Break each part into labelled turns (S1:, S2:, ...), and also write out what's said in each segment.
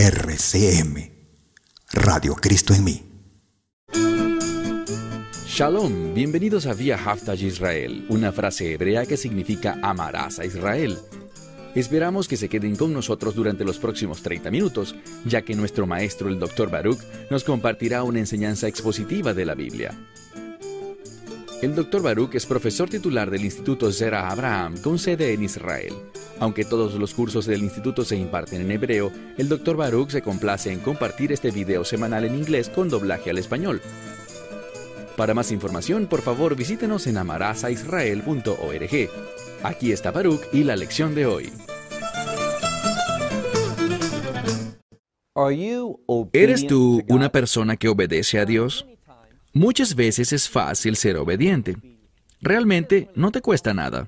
S1: RCM, Radio Cristo en mí.
S2: Shalom, bienvenidos a Via Haftaj Israel, una frase hebrea que significa amarás a Israel. Esperamos que se queden con nosotros durante los próximos 30 minutos, ya que nuestro maestro, el Dr. Baruch, nos compartirá una enseñanza expositiva de la Biblia. El Dr. Baruch es profesor titular del Instituto Zera Abraham, con sede en Israel. Aunque todos los cursos del instituto se imparten en hebreo, el Dr. Baruch se complace en compartir este video semanal en inglés con doblaje al español. Para más información, por favor, visítenos en amarasaisrael.org. Aquí está Baruch y la lección de hoy. ¿Eres tú una persona que obedece a Dios? Muchas veces es fácil ser obediente. Realmente no te cuesta nada.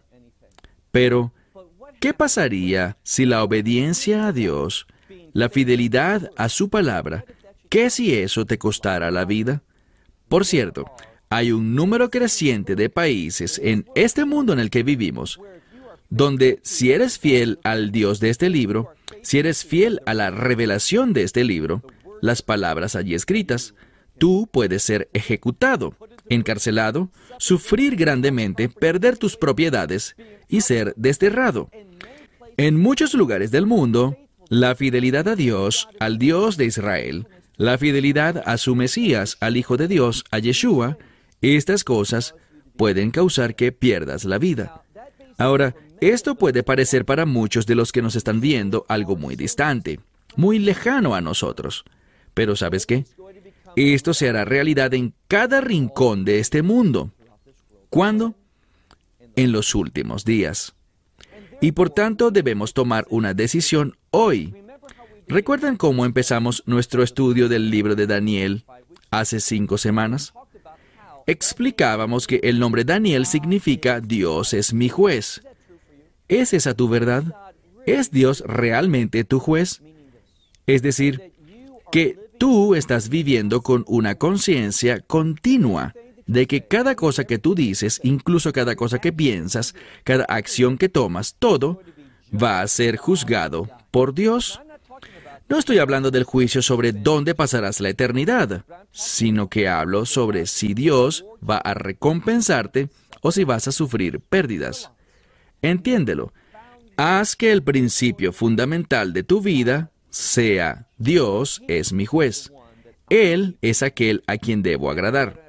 S2: Pero, ¿qué pasaría si la obediencia a Dios, la fidelidad a su palabra, qué si eso te costara la vida? Por cierto, hay un número creciente de países en este mundo en el que vivimos, donde si eres fiel al Dios de este libro, si eres fiel a la revelación de este libro, las palabras allí escritas, tú puedes ser ejecutado, encarcelado, sufrir grandemente, perder tus propiedades y ser desterrado. En muchos lugares del mundo, la fidelidad a Dios, al Dios de Israel, la fidelidad a su Mesías, al Hijo de Dios, a Yeshua, estas cosas pueden causar que pierdas la vida. Ahora, esto puede parecer para muchos de los que nos están viendo algo muy distante, muy lejano a nosotros. Pero ¿sabes qué? Esto se hará realidad en cada rincón de este mundo. ¿Cuándo? En los últimos días. Y por tanto debemos tomar una decisión hoy. ¿Recuerdan cómo empezamos nuestro estudio del libro de Daniel hace 5 semanas? Explicábamos que el nombre Daniel significa Dios es mi juez. ¿Es esa tu verdad? ¿Es Dios realmente tu juez? Es decir, que tú estás viviendo con una conciencia continua de que cada cosa que tú dices, incluso cada cosa que piensas, cada acción que tomas, todo va a ser juzgado por Dios. No estoy hablando del juicio sobre dónde pasarás la eternidad, sino que hablo sobre si Dios va a recompensarte o si vas a sufrir pérdidas. Entiéndelo. Haz que el principio fundamental de tu vida sea Dios es mi juez. Él es aquel a quien debo agradar.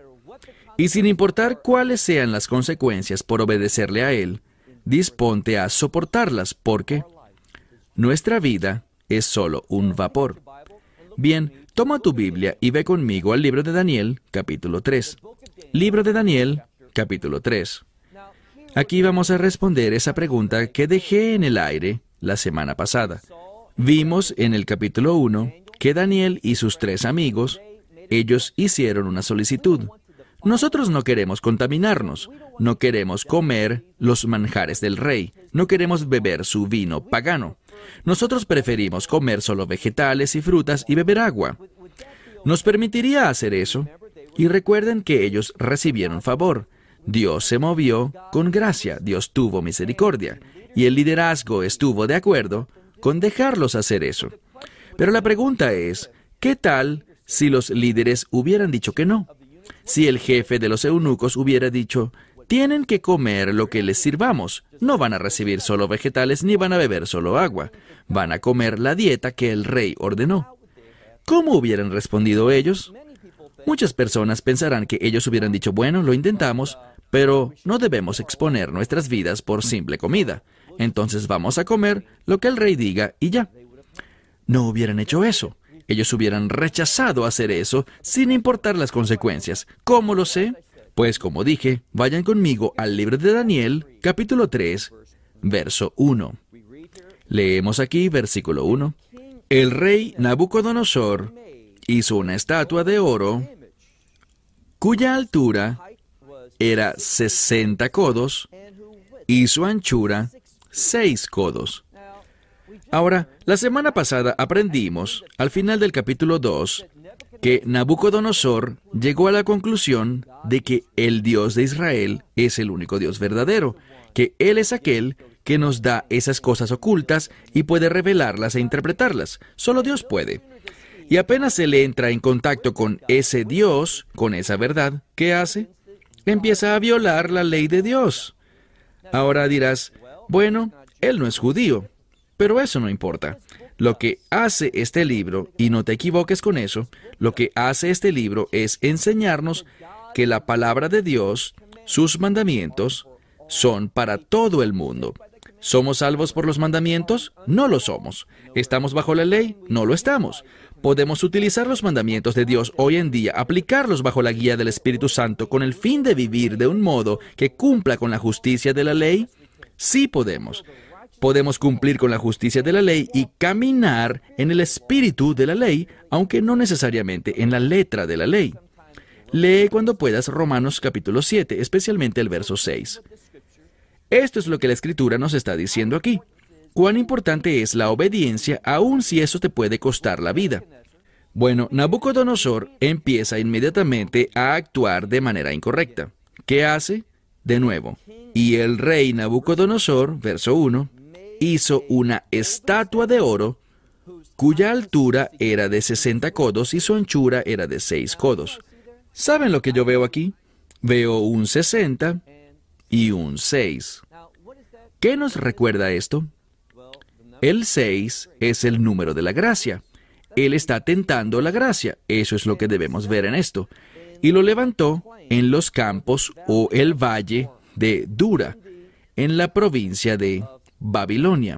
S2: Y sin importar cuáles sean las consecuencias por obedecerle a Él, disponte a soportarlas porque nuestra vida es solo un vapor. Bien, toma tu Biblia y ve conmigo al libro de Daniel, capítulo 3. Libro de Daniel, capítulo 3. Aquí vamos a responder esa pregunta que dejé en el aire la semana pasada. Vimos en el capítulo 1 que Daniel y sus 3 amigos, ellos hicieron una solicitud. Nosotros no queremos contaminarnos, no queremos comer los manjares del rey, no queremos beber su vino pagano. Nosotros preferimos comer solo vegetales y frutas y beber agua. ¿Nos permitiría hacer eso? Y recuerden que ellos recibieron favor. Dios se movió con gracia, Dios tuvo misericordia, y el liderazgo estuvo de acuerdo con dejarlos hacer eso. Pero la pregunta es, ¿qué tal si los líderes hubieran dicho que no? Si el jefe de los eunucos hubiera dicho, tienen que comer lo que les sirvamos, no van a recibir solo vegetales ni van a beber solo agua, van a comer la dieta que el rey ordenó. ¿Cómo hubieran respondido ellos? Muchas personas pensarán que ellos hubieran dicho, bueno, lo intentamos, pero no debemos exponer nuestras vidas por simple comida. Entonces vamos a comer lo que el rey diga y ya. No hubieran hecho eso. Ellos hubieran rechazado hacer eso sin importar las consecuencias. ¿Cómo lo sé? Pues como dije, vayan conmigo al libro de Daniel, capítulo 3, verso 1. Leemos aquí, versículo 1. El rey Nabucodonosor hizo una estatua de oro cuya altura era 60 codos y su anchura 6 codos. Ahora, la semana pasada aprendimos, al final del capítulo 2, que Nabucodonosor llegó a la conclusión de que el Dios de Israel es el único Dios verdadero, que Él es aquel que nos da esas cosas ocultas y puede revelarlas e interpretarlas. Solo Dios puede. Y apenas se le entra en contacto con ese Dios, con esa verdad, ¿qué hace? Empieza a violar la ley de Dios. Ahora dirás, bueno, él no es judío, pero eso no importa. Lo que hace este libro, y no te equivoques con eso, lo que hace este libro es enseñarnos que la palabra de Dios, sus mandamientos, son para todo el mundo. ¿Somos salvos por los mandamientos? No lo somos. ¿Estamos bajo la ley? No lo estamos. ¿Podemos utilizar los mandamientos de Dios hoy en día, aplicarlos bajo la guía del Espíritu Santo con el fin de vivir de un modo que cumpla con la justicia de la ley? Sí podemos. Podemos cumplir con la justicia de la ley y caminar en el espíritu de la ley, aunque no necesariamente en la letra de la ley. Lee cuando puedas Romanos capítulo 7, especialmente el verso 6. Esto es lo que la Escritura nos está diciendo aquí. Cuán importante es la obediencia, aun si eso te puede costar la vida. Bueno, Nabucodonosor empieza inmediatamente a actuar de manera incorrecta. ¿Qué hace? De nuevo, y el rey Nabucodonosor, verso 1, hizo una estatua de oro cuya altura era de 60 codos y su anchura era de 6 codos. ¿Saben lo que yo veo aquí? Veo un 60 y un 6. ¿Qué nos recuerda esto? El 6 es el número de la gracia. Él está tentando la gracia. Eso es lo que debemos ver en esto. Y lo levantó en los campos o el valle de Dura, en la provincia de Babilonia.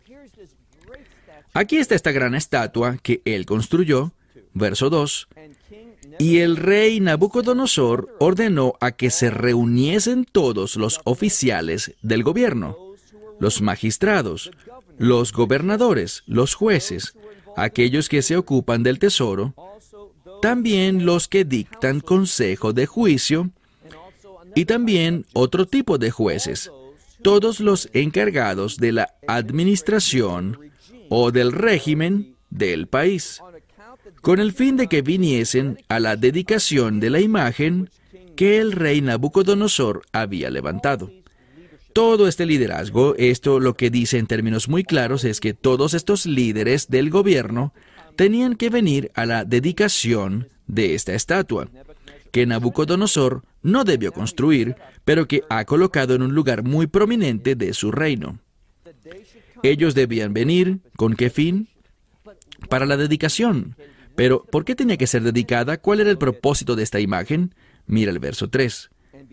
S2: Aquí está esta gran estatua que él construyó, verso 2, y el rey Nabucodonosor ordenó a que se reuniesen todos los oficiales del gobierno, los magistrados, los gobernadores, los jueces, aquellos que se ocupan del tesoro, también los que dictan consejo de juicio, y también otro tipo de jueces, todos los encargados de la administración o del régimen del país, con el fin de que viniesen a la dedicación de la imagen que el rey Nabucodonosor había levantado. Todo este liderazgo, esto lo que dice en términos muy claros es que todos estos líderes del gobierno tenían que venir a la dedicación de esta estatua, que Nabucodonosor no debió construir, pero que ha colocado en un lugar muy prominente de su reino. Ellos debían venir, ¿con qué fin? Para la dedicación. Pero, ¿por qué tenía que ser dedicada? ¿Cuál era el propósito de esta imagen? Mira el verso 3.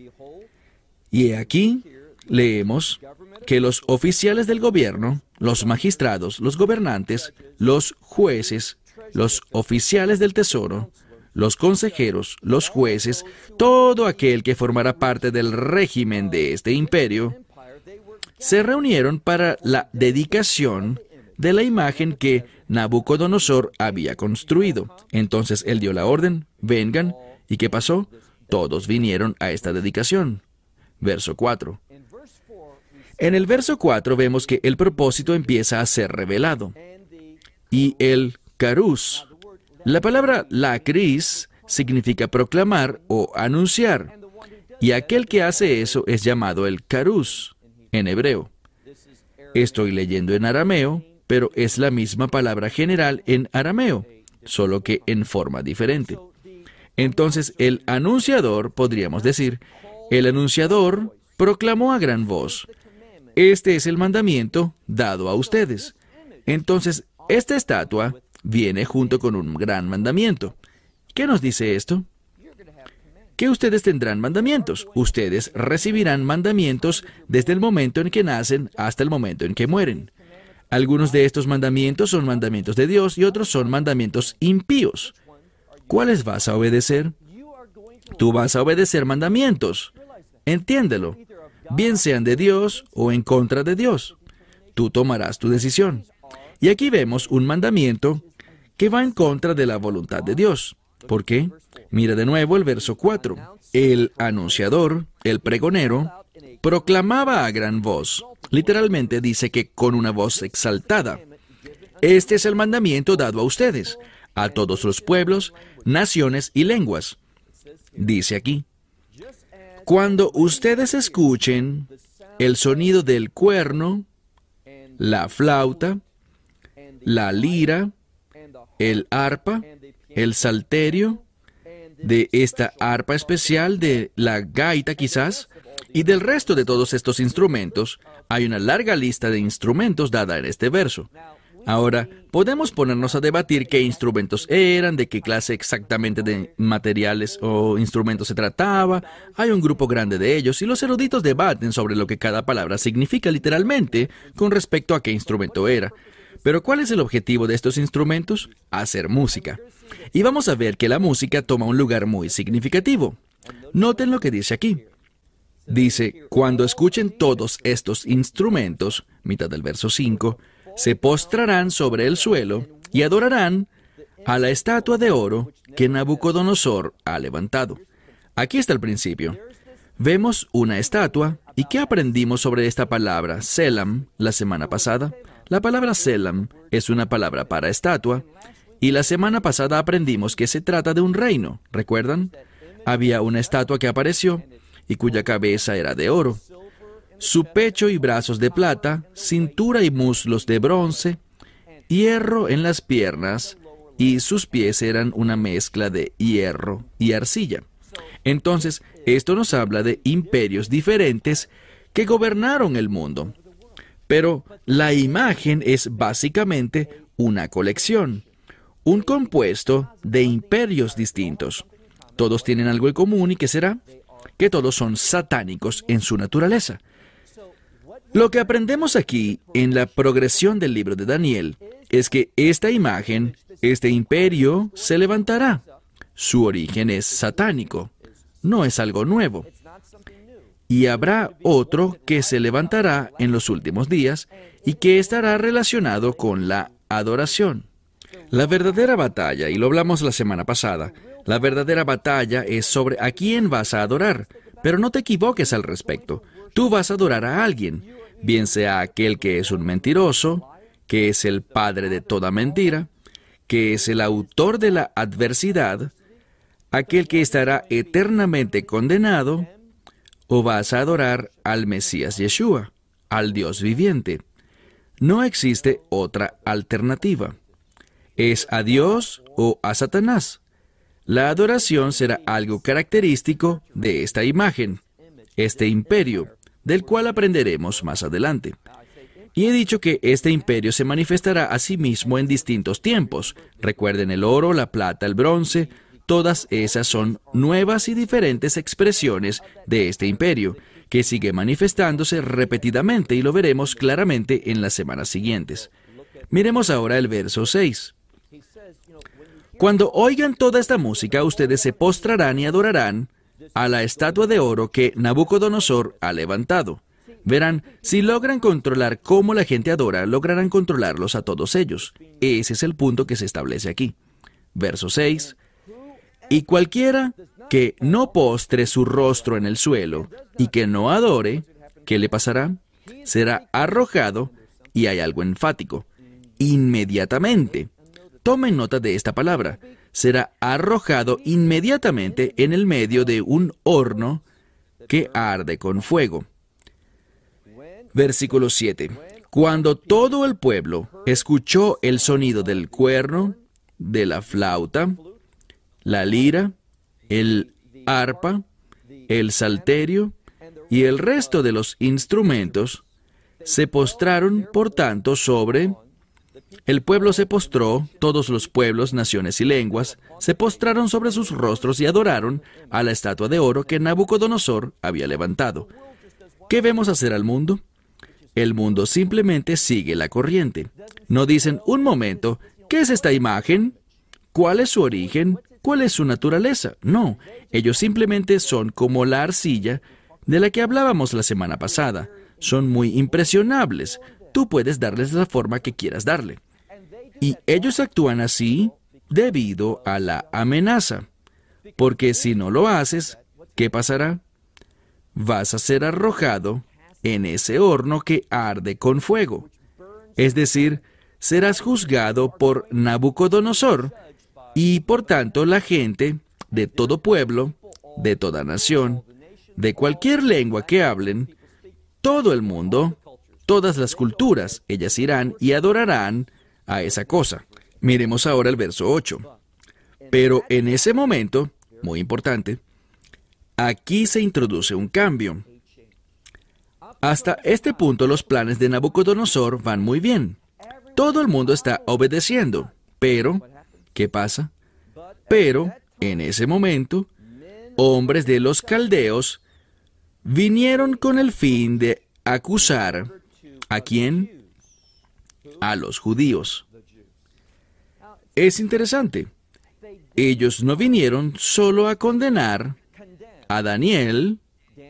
S2: Y aquí leemos que los oficiales del gobierno, los magistrados, los gobernantes, los jueces, los oficiales del tesoro, los consejeros, los jueces, todo aquel que formara parte del régimen de este imperio, se reunieron para la dedicación de la imagen que Nabucodonosor había construido. Entonces él dio la orden, vengan, ¿y qué pasó? Todos vinieron a esta dedicación. Verso 4. En el verso 4 vemos que el propósito empieza a ser revelado. Y el carus. La palabra lacris significa proclamar o anunciar. Y aquel que hace eso es llamado el carus en hebreo. Estoy leyendo en arameo, pero es la misma palabra general en arameo, solo que en forma diferente. Entonces, el anunciador, podríamos decir, el anunciador proclamó a gran voz: este es el mandamiento dado a ustedes. Entonces, esta estatua viene junto con un gran mandamiento. ¿Qué nos dice esto? Que ustedes tendrán mandamientos. Ustedes recibirán mandamientos desde el momento en que nacen hasta el momento en que mueren. Algunos de estos mandamientos son mandamientos de Dios y otros son mandamientos impíos. ¿Cuáles vas a obedecer? Tú vas a obedecer mandamientos. Entiéndelo. Bien sean de Dios o en contra de Dios. Tú tomarás tu decisión. Y aquí vemos un mandamiento que va en contra de la voluntad de Dios. ¿Por qué? Mira de nuevo el verso 4. El anunciador, el pregonero, proclamaba a gran voz. Literalmente dice que con una voz exaltada. Este es el mandamiento dado a ustedes, a todos los pueblos, naciones y lenguas. Dice aquí: cuando ustedes escuchen el sonido del cuerno, la flauta, la lira, el arpa, el salterio, de esta arpa especial, de la gaita quizás, y del resto de todos estos instrumentos. Hay una larga lista de instrumentos dada en este verso. Ahora, podemos ponernos a debatir qué instrumentos eran, de qué clase exactamente de materiales o instrumentos se trataba. Hay un grupo grande de ellos y los eruditos debaten sobre lo que cada palabra significa literalmente con respecto a qué instrumento era. Pero ¿cuál es el objetivo de estos instrumentos? Hacer música. Y vamos a ver que la música toma un lugar muy significativo. Noten lo que dice aquí. Dice, cuando escuchen todos estos instrumentos, mitad del verso 5, se postrarán sobre el suelo y adorarán a la estatua de oro que Nabucodonosor ha levantado. Aquí está el principio. Vemos una estatua, ¿y qué aprendimos sobre esta palabra, Selam, la semana pasada? La palabra Selam es una palabra para estatua, y la semana pasada aprendimos que se trata de un reino, ¿recuerdan? Había una estatua que apareció, y cuya cabeza era de oro, su pecho y brazos de plata, cintura y muslos de bronce, hierro en las piernas, y sus pies eran una mezcla de hierro y arcilla. Entonces, esto nos habla de imperios diferentes que gobernaron el mundo. Pero la imagen es básicamente una colección, un compuesto de imperios distintos. Todos tienen algo en común, ¿y qué será? Que todos son satánicos en su naturaleza. Lo que aprendemos aquí en la progresión del libro de Daniel es que esta imagen, este imperio, se levantará. Su origen es satánico, no es algo nuevo. Y habrá otro que se levantará en los últimos días y que estará relacionado con la adoración. La verdadera batalla, y lo hablamos la semana pasada, la verdadera batalla es sobre a quién vas a adorar, pero no te equivoques al respecto. Tú vas a adorar a alguien, bien sea aquel que es un mentiroso, que es el padre de toda mentira, que es el autor de la adversidad, aquel que estará eternamente condenado, o vas a adorar al Mesías Yeshua, al Dios viviente. No existe otra alternativa. Es a Dios o a Satanás. La adoración será algo característico de esta imagen, este imperio, del cual aprenderemos más adelante. Y he dicho que este imperio se manifestará a sí mismo en distintos tiempos. Recuerden el oro, la plata, el bronce. Todas esas son nuevas y diferentes expresiones de este imperio, que sigue manifestándose repetidamente y lo veremos claramente en las semanas siguientes. Miremos ahora el verso 6. Cuando oigan toda esta música, ustedes se postrarán y adorarán a la estatua de oro que Nabucodonosor ha levantado. Verán, si logran controlar cómo la gente adora, lograrán controlarlos a todos ellos. Ese es el punto que se establece aquí. Verso 6. Y cualquiera que no postre su rostro en el suelo y que no adore, ¿qué le pasará? Será arrojado, y hay algo enfático, inmediatamente. Tomen nota de esta palabra. Será arrojado inmediatamente en el medio de un horno que arde con fuego. Versículo 7. Cuando todo el pueblo escuchó el sonido del cuerno, de la flauta, la lira, el arpa, el salterio y el resto de los instrumentos, se postraron, por tanto, sobre... El pueblo se postró, todos los pueblos, naciones y lenguas, se postraron sobre sus rostros y adoraron a la estatua de oro que Nabucodonosor había levantado. ¿Qué vemos hacer al mundo? El mundo simplemente sigue la corriente. No dicen, un momento, ¿qué es esta imagen? ¿Cuál es su origen? ¿Cuál es su naturaleza? No, ellos simplemente son como la arcilla de la que hablábamos la semana pasada. Son muy impresionables. Tú puedes darles la forma que quieras darle. Y ellos actúan así debido a la amenaza. Porque si no lo haces, ¿qué pasará? Vas a ser arrojado en ese horno que arde con fuego. Es decir, serás juzgado por Nabucodonosor, y por tanto la gente de todo pueblo, de toda nación, de cualquier lengua que hablen, todo el mundo, todas las culturas, ellas irán y adorarán a esa cosa. Miremos ahora el verso 8. Pero en ese momento, muy importante, aquí se introduce un cambio. Hasta este punto los planes de Nabucodonosor van muy bien. Todo el mundo está obedeciendo. Pero, ¿qué pasa? Pero, en ese momento, hombres de los caldeos vinieron con el fin de acusar ¿a quién? A los judíos. Es interesante. Ellos no vinieron solo a condenar a Daniel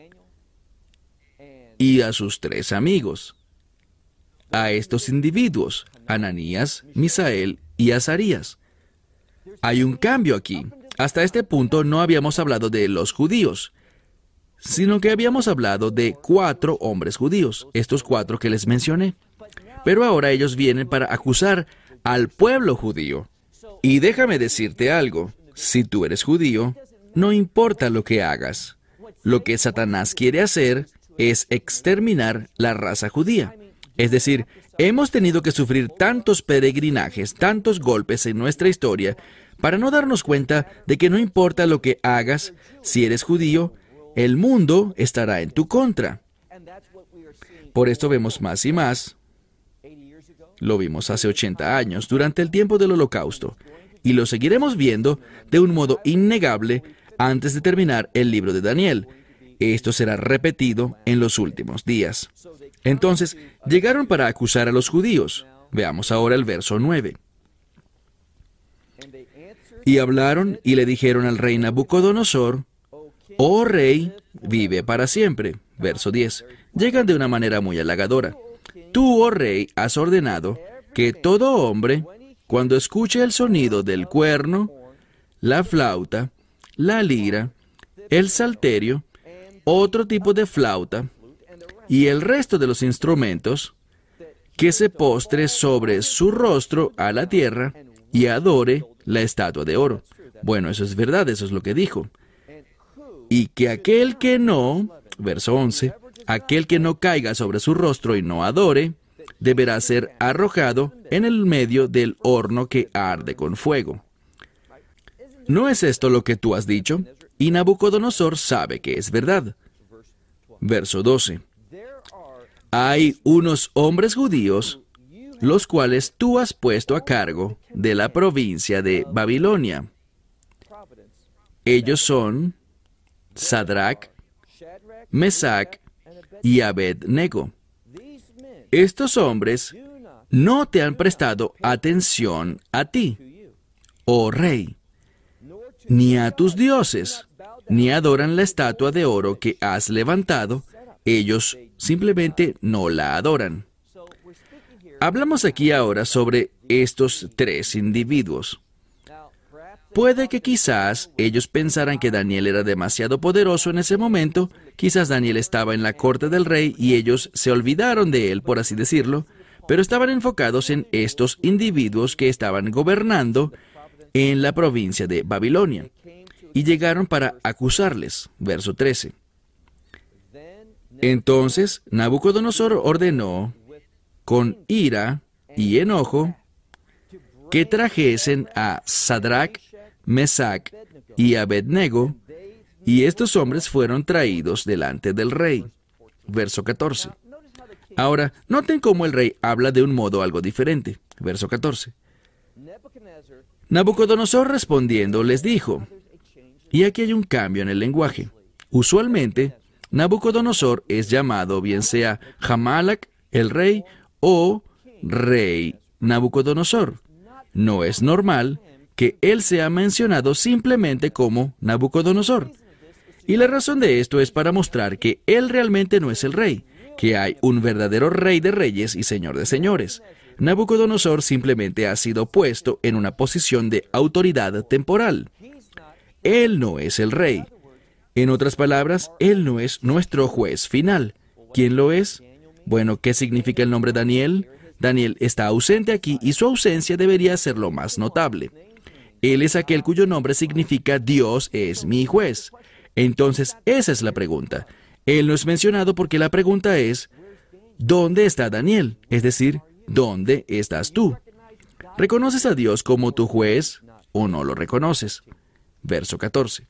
S2: y a sus 3 amigos. A estos individuos, Ananías, Misael y Azarías. Hay un cambio aquí. Hasta este punto no habíamos hablado de los judíos, sino que habíamos hablado de 4 hombres judíos, estos 4 que les mencioné. Pero ahora ellos vienen para acusar al pueblo judío. Y déjame decirte algo, si tú eres judío, no importa lo que hagas. Lo que Satanás quiere hacer es exterminar la raza judía. Es decir, hemos tenido que sufrir tantos peregrinajes, tantos golpes en nuestra historia, para no darnos cuenta de que no importa lo que hagas, si eres judío, el mundo estará en tu contra. Por esto vemos más y más. Lo vimos hace 80 años, durante el tiempo del Holocausto, y lo seguiremos viendo de un modo innegable antes de terminar el libro de Daniel. Esto será repetido en los últimos días. Entonces, llegaron para acusar a los judíos. Veamos ahora el verso 9. Y hablaron y le dijeron al rey Nabucodonosor, «Oh rey, vive para siempre». Verso 10. Llegan de una manera muy halagadora. «Tú, oh rey, has ordenado que todo hombre, cuando escuche el sonido del cuerno, la flauta, la lira, el salterio, otro tipo de flauta y el resto de los instrumentos, que se postre sobre su rostro a la tierra y adore la estatua de oro». Bueno, eso es verdad, eso es lo que dijo. Y que aquel que no, verso 11, aquel que no caiga sobre su rostro y no adore, deberá ser arrojado en el medio del horno que arde con fuego. ¿No es esto lo que tú has dicho? Y Nabucodonosor sabe que es verdad. Verso 12. Hay unos hombres judíos, los cuales tú has puesto a cargo de la provincia de Babilonia. Ellos son Sadrach, Mesach y Abed-nego. Estos hombres no te han prestado atención a ti, oh rey, ni a tus dioses, ni adoran la estatua de oro que has levantado. Ellos simplemente no la adoran. Hablamos aquí ahora sobre estos 3 individuos. Puede que quizás ellos pensaran que Daniel era demasiado poderoso en ese momento, quizás Daniel estaba en la corte del rey y ellos se olvidaron de él, por así decirlo, pero estaban enfocados en estos individuos que estaban gobernando en la provincia de Babilonia, y llegaron para acusarles. Verso 13. Entonces Nabucodonosor ordenó, con ira y enojo, que trajesen a Sadrach, Mesach y Abed-nego, y estos hombres fueron traídos delante del rey. Verso 14. Ahora, noten cómo el rey habla de un modo algo diferente. Verso 14. Nabucodonosor respondiendo les dijo, y aquí hay un cambio en el lenguaje. Usualmente, Nabucodonosor es llamado bien sea Jamalak, el rey, o rey Nabucodonosor. No es normal que él sea mencionado simplemente como Nabucodonosor. Y la razón de esto es para mostrar que él realmente no es el rey, que hay un verdadero rey de reyes y señor de señores. Nabucodonosor simplemente ha sido puesto en una posición de autoridad temporal. Él no es el rey. En otras palabras, él no es nuestro juez final. ¿Quién lo es? Bueno, ¿qué significa el nombre Daniel? Daniel está ausente aquí y su ausencia debería ser lo más notable. Él es aquel cuyo nombre significa Dios es mi juez. Entonces, esa es la pregunta. Él no es mencionado porque la pregunta es, ¿dónde está Daniel? Es decir, ¿dónde estás tú? ¿Reconoces a Dios como tu juez o no lo reconoces? Verso 14.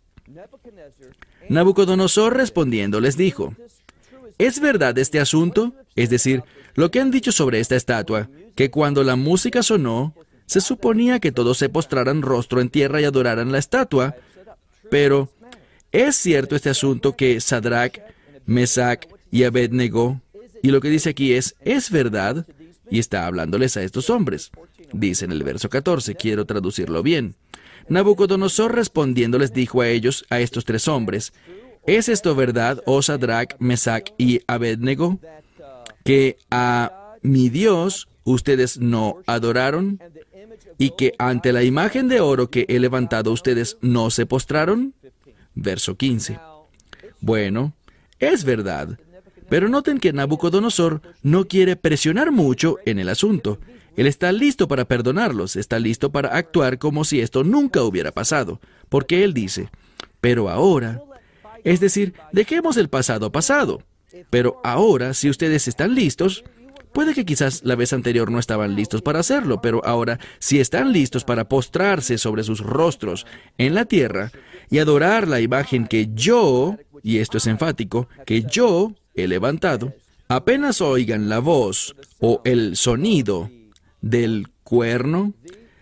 S2: Nabucodonosor respondiendo les dijo, ¿es verdad este asunto? Es decir, lo que han dicho sobre esta estatua, que cuando la música sonó, se suponía que todos se postraran rostro en tierra y adoraran la estatua, pero ¿es cierto este asunto que Sadrach, Mesach y Abednego? Y lo que dice aquí ¿es verdad? Y está hablándoles a estos hombres. Dice en el verso 14, quiero traducirlo bien. Nabucodonosor respondiendo les dijo a ellos, a estos tres hombres, ¿es esto verdad, oh Sadrach, Mesach y Abednego, que a mi Dios ustedes no adoraron y que ante la imagen de oro que he levantado ustedes no se postraron? Verso 15. Bueno, es verdad, pero noten que Nabucodonosor no quiere presionar mucho en el asunto. Él está listo para perdonarlos, está listo para actuar como si esto nunca hubiera pasado, porque él dice, pero ahora, es decir, dejemos el pasado pasado, pero ahora, si ustedes están listos, puede que quizás la vez anterior no estaban listos para hacerlo, pero ahora, si están listos para postrarse sobre sus rostros en la tierra y adorar la imagen que yo, y esto es enfático, que yo he levantado, apenas oigan la voz o el sonido del cuerno,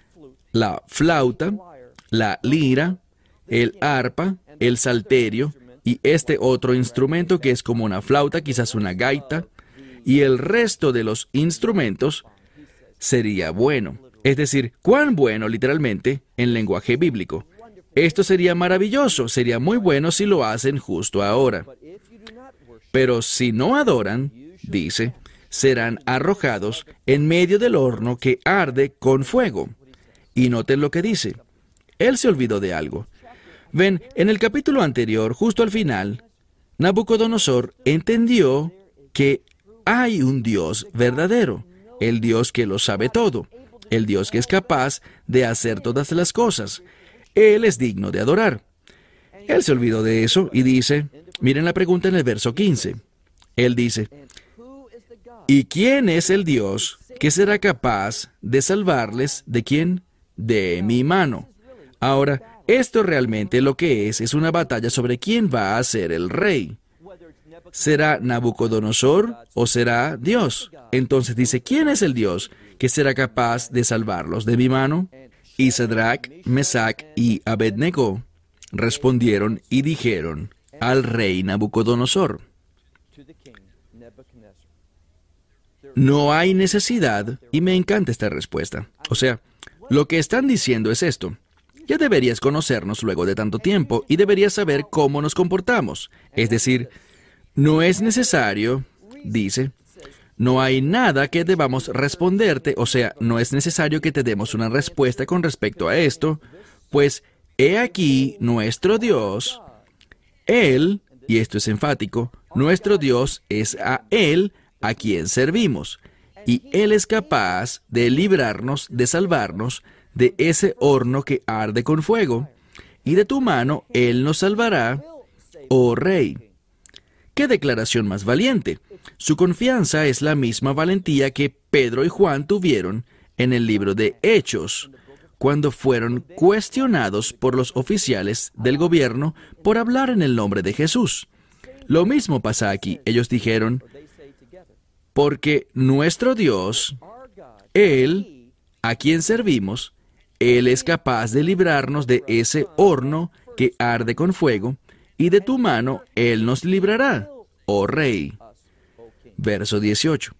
S2: la flauta, la lira, el arpa, el salterio y este otro instrumento que es como una flauta, quizás una gaita, y el resto de los instrumentos sería bueno. Es decir, cuán bueno literalmente en lenguaje bíblico. Esto sería maravilloso, sería muy bueno si lo hacen justo ahora. Pero si no adoran, dice, serán arrojados en medio del horno que arde con fuego. Y noten lo que dice. Él se olvidó de algo. Ven, en el capítulo anterior, justo al final, Nabucodonosor entendió que hay un Dios verdadero, el Dios que lo sabe todo, el Dios que es capaz de hacer todas las cosas. Él es digno de adorar. Él se olvidó de eso y dice, miren la pregunta en el verso 15. Él dice, ¿y quién es el Dios que será capaz de salvarles de quién? De mi mano. Ahora, esto realmente lo que es una batalla sobre quién va a ser el rey. ¿Será Nabucodonosor o será Dios? Entonces dice, ¿quién es el Dios que será capaz de salvarlos de mi mano? Y Sadrach, Mesach y Abednego respondieron y dijeron al rey Nabucodonosor, no hay necesidad, y me encanta esta respuesta. O sea, lo que están diciendo es esto. Ya deberías conocernos luego de tanto tiempo y deberías saber cómo nos comportamos. Es decir, no es necesario, dice, no hay nada que debamos responderte, o sea, no es necesario que te demos una respuesta con respecto a esto, pues he aquí nuestro Dios, Él, y esto es enfático, nuestro Dios es a Él a quien servimos, y Él es capaz de librarnos, de salvarnos de ese horno que arde con fuego, y de tu mano Él nos salvará, oh Rey. ¡Qué declaración más valiente! Su confianza es la misma valentía que Pedro y Juan tuvieron en el libro de Hechos, cuando fueron cuestionados por los oficiales del gobierno por hablar en el nombre de Jesús. Lo mismo pasa aquí. Ellos dijeron, porque nuestro Dios, Él, a quien servimos, Él es capaz de librarnos de ese horno que arde con fuego, y de tu mano Él nos librará, oh Rey. Verso 18.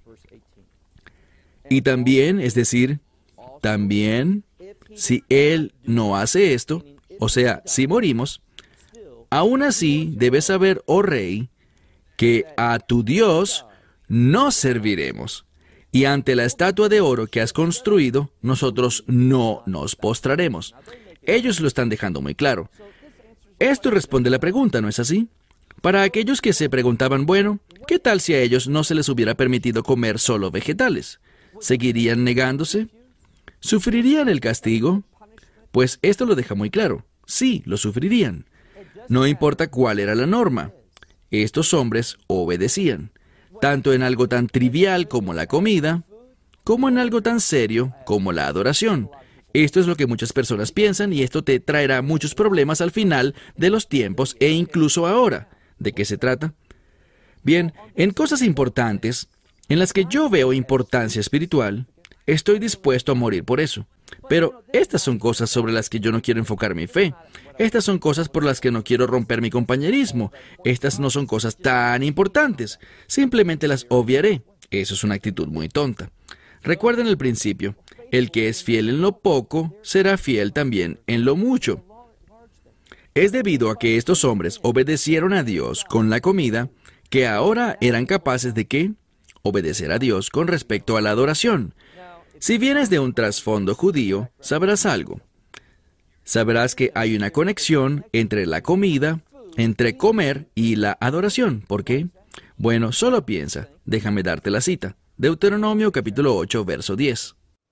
S2: Y también, es decir, también, si Él no hace esto, o sea, si morimos, aún así debes saber, oh Rey, que a tu Dios no serviremos, y ante la estatua de oro que has construido, nosotros no nos postraremos. Ellos lo están dejando muy claro. Esto responde la pregunta, ¿no es así? Para aquellos que se preguntaban, bueno, ¿qué tal si a ellos no se les hubiera permitido comer solo vegetales? ¿Seguirían negándose? ¿Sufrirían el castigo? Pues esto lo deja muy claro. Sí, lo sufrirían. No importa cuál era la norma. estos hombres obedecían, tanto en algo tan trivial como la comida, como en algo tan serio como la adoración. Esto es lo que muchas personas piensan y esto te traerá muchos problemas al final de los tiempos e incluso ahora. ¿De qué se trata? Bien, en cosas importantes, en las que yo veo importancia espiritual, estoy dispuesto a morir por eso. Pero estas son cosas sobre las que yo no quiero enfocar mi fe. Estas son cosas por las que no quiero romper mi compañerismo. Estas no son cosas tan importantes. Simplemente las obviaré. Eso es una actitud muy tonta. Recuerden el principio. El que es fiel en lo poco, será fiel también en lo mucho. Es debido a que estos hombres obedecieron a Dios con la comida, que ahora eran capaces de ¿qué? Obedecer a Dios con respecto a la adoración. Si vienes de un trasfondo judío, sabrás algo. Sabrás que hay una conexión entre la comida, entre comer y la adoración. ¿Por qué? Bueno, solo piensa. Déjame darte la cita. Deuteronomio capítulo 8, verso 10.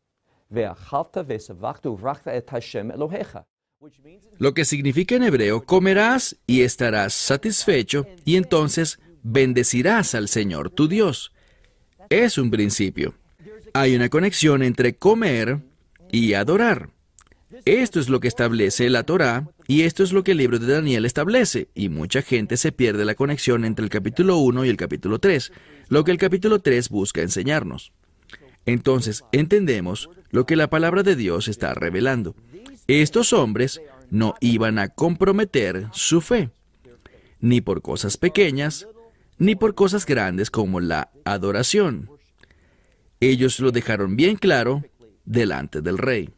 S2: Lo que significa en hebreo, comerás y estarás satisfecho, y entonces bendecirás al Señor tu Dios. Es un principio. Hay una conexión entre comer y adorar. Esto es lo que establece la Torá, y esto es lo que el libro de Daniel establece, y mucha gente se pierde la conexión entre el capítulo 1 y el capítulo 3, lo que el capítulo 3 busca enseñarnos. Entonces, entendemos lo que la palabra de Dios está revelando. Estos hombres no iban a comprometer su fe, ni por cosas pequeñas, ni por cosas grandes como la adoración. Ellos lo dejaron bien claro delante del rey.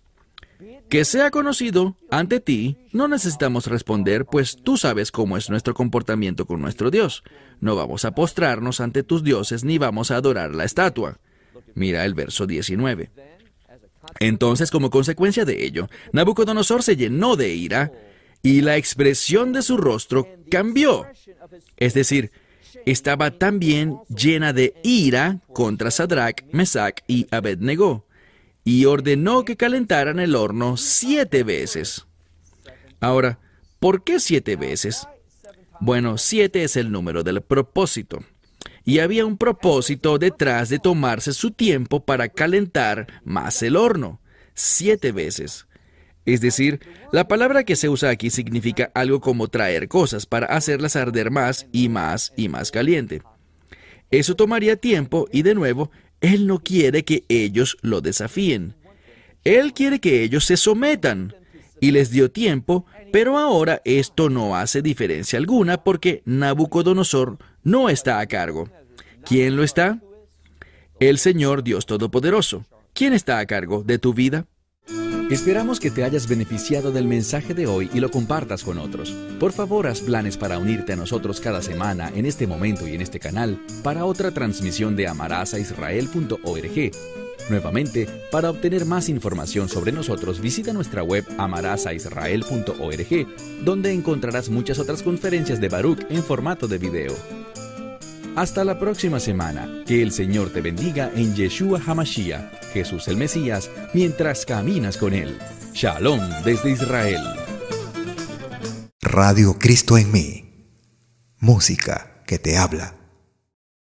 S2: Que sea conocido ante ti, no necesitamos responder, pues tú sabes cómo es nuestro comportamiento con nuestro Dios. No vamos a postrarnos ante tus dioses ni vamos a adorar la estatua. Mira el verso 19. Entonces, como consecuencia de ello, Nabucodonosor se llenó de ira y la expresión de su rostro cambió. Es decir, estaba también llena de ira contra Sadrach, Mesach y Abed-Negó, y ordenó que calentaran el horno 7 veces. Ahora, ¿por qué 7 veces? Bueno, 7 es el número del propósito. Y había un propósito detrás de tomarse su tiempo para calentar más el horno. 7 veces. Es decir, la palabra que se usa aquí significa algo como traer cosas para hacerlas arder más y más y más caliente. Eso tomaría tiempo y, de nuevo, Él no quiere que ellos lo desafíen. Él quiere que ellos se sometan. Y les dio tiempo, pero ahora esto no hace diferencia alguna porque Nabucodonosor no está a cargo. ¿Quién lo está? El Señor Dios Todopoderoso. ¿Quién está a cargo de tu vida?
S3: Esperamos que te hayas beneficiado del mensaje de hoy y lo compartas con otros. Por favor, haz planes para unirte a nosotros cada semana en este momento y en este canal para otra transmisión de amarasaisrael.org. Nuevamente, para obtener más información sobre nosotros, visita nuestra web amarasaisrael.org, donde encontrarás muchas otras conferencias de Baruch en formato de video. Hasta la próxima semana. Que el Señor te bendiga en Yeshua HaMashiach, Jesús el Mesías, mientras caminas con Él. Shalom desde Israel.
S1: Radio Cristo en mí. Música que te habla.